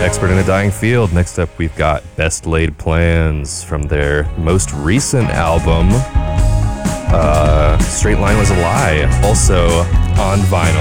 Expert in a Dying Field. Next up, we've got Best Laid Plans from their most recent album, Straight Line Was a Lie, also on vinyl.